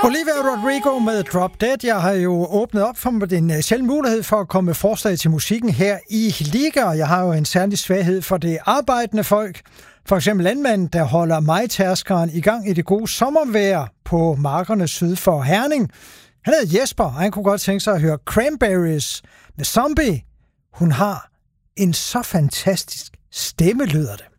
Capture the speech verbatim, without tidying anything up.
Olivia Rodrigo med Drop Dead. Jeg har jo åbnet op for den sjældne mulighed for at komme med forslag til musikken her i Liga. Jeg har jo en særlig svaghed for det arbejdende folk. For eksempel landmanden, der holder majtærskeren i gang i det gode sommervejr på markerne syd for Herning. Han hedder Jesper, og han kunne godt tænke sig at høre Cranberries med Zombie. Hun har en så fantastisk stemme, lyder det.